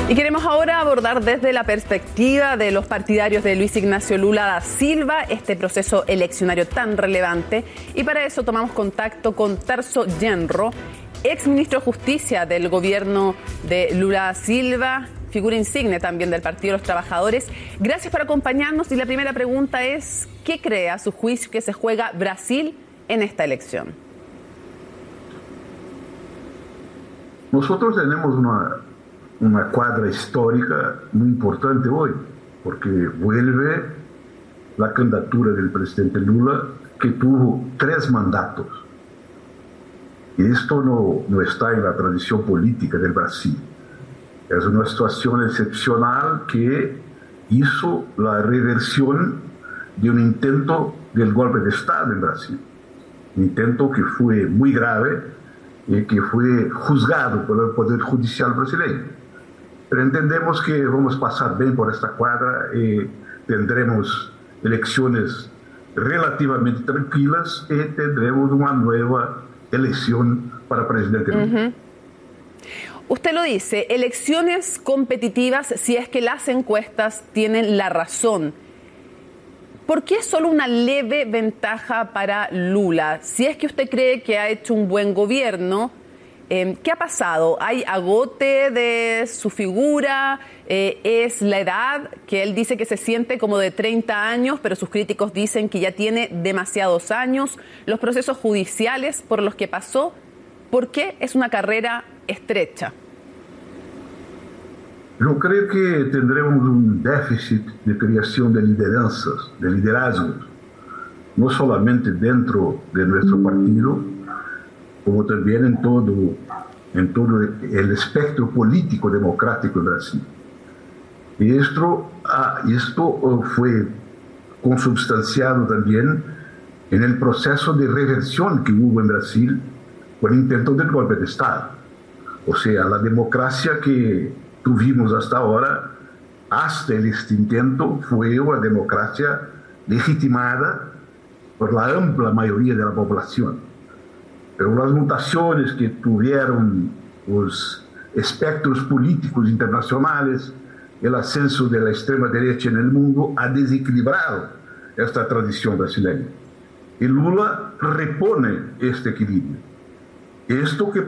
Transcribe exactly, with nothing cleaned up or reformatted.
Y queremos ahora abordar desde la perspectiva de los partidarios de Luis Ignacio Lula da Silva este proceso eleccionario tan relevante. Y para eso tomamos contacto con Tarso Genro, ex ministro de Justicia del gobierno de Lula da Silva, figura insigne también del Partido de los Trabajadores. Gracias por acompañarnos y la primera pregunta es, ¿qué cree a su juicio que se juega Brasil en esta elección? Nosotros tenemos una, una cuadra histórica muy importante hoy, porque vuelve la candidatura del presidente Lula, que tuvo tres mandatos. Y esto no, no está en la tradición política del Brasil. Es una situación excepcional que hizo la reversión de un intento del golpe de Estado en Brasil. Un intento que fue muy grave y que fue juzgado por el Poder Judicial brasileño. Pero entendemos que vamos a pasar bien por esta cuadra y tendremos elecciones relativamente tranquilas y tendremos una nueva elección para presidente. Uh-huh. Usted lo dice, elecciones competitivas si es que las encuestas tienen la razón. ¿Por qué solo una leve ventaja para Lula? Si es que usted cree que ha hecho un buen gobierno, eh, ¿qué ha pasado? ¿Hay agote de su figura? Eh, ¿Es la edad que él dice que se siente como de treinta años, pero sus críticos dicen que ya tiene demasiados años? ¿Los procesos judiciales por los que pasó? ¿Por qué es una carrera estrecha? Yo creo que tendremos un déficit de creación de lideranzas, de liderazgos, no solamente dentro de nuestro partido, como también en todo, en todo el espectro político democrático de Brasil. Y esto, ah, esto fue consubstanciado también en el proceso de reversión que hubo en Brasil por el intento del golpe de Estado. O sea, la democracia que tuvimos hasta ahora, hasta este intento, fue una democracia legitimada por la amplia mayoría de la población. Pero las mutaciones que tuvieron los espectros políticos internacionales, el ascenso de la extrema derecha en el mundo, ha desequilibrado esta tradición brasileña. Y Lula repone este equilibrio. Esto que